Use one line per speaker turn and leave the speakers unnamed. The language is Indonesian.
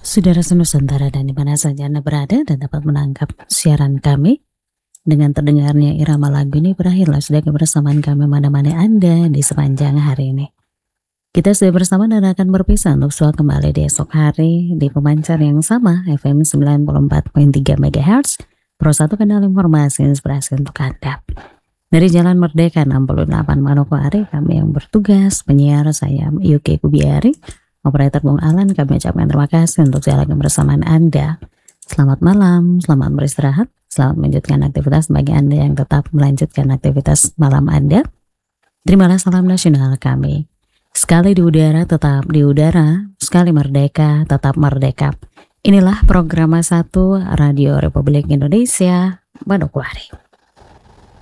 Saudara Senusantara dan di mana saja Anda berada dan dapat menangkap siaran kami, dengan terdengarnya irama lagu ini berakhirlah sudah kebersamaan kami menemani Anda di sepanjang hari ini. Kita sudah bersama dan akan berpisah untuk kembali di esok hari di pemancar yang sama FM 94.3 MHz, Pro 1 kanal informasi inspirasi untuk Anda. Dari Jalan Merdeka 68 Manokwari, kami yang bertugas, penyiar saya Yuki Kubiari, operator Bung Alan, kami ucapkan terima kasih untuk segala kebersamaan Anda. Selamat malam, selamat beristirahat, selamat melanjutkan aktivitas bagi Anda yang tetap melanjutkan aktivitas malam Anda. Terimalah salam nasional kami. Sekali di udara, tetap di udara. Sekali merdeka, tetap merdeka. Inilah program 1 Radio Republik Indonesia, Manokwari.